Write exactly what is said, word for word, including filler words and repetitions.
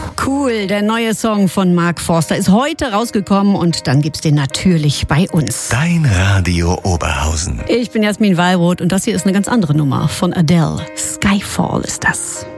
Cool, der neue Song von Mark Forster ist heute rausgekommen und dann gibt's den natürlich bei uns. Dein Radio Oberhausen. Ich bin Jasmin Wallroth und das hier ist eine ganz andere Nummer von Adele. Skyfall ist das.